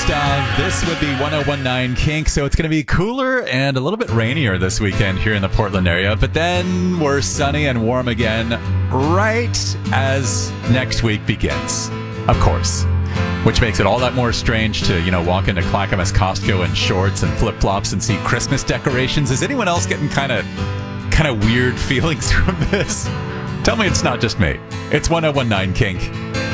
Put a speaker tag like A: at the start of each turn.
A: of This would be 1019 Kink. So it's going to be cooler and a little bit rainier this weekend here in the Portland area. But then we're sunny and warm again right as next week begins, of course. Which makes it all that more strange to, walk into Clackamas Costco in shorts and flip-flops and see Christmas decorations. Is anyone else getting kind of weird feelings from this? Tell me it's not just me. It's 1019 Kink.